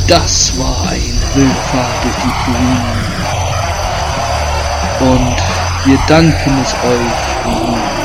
Das war ein Wildfahrt durch die Ruinen. Und wir danken es euch.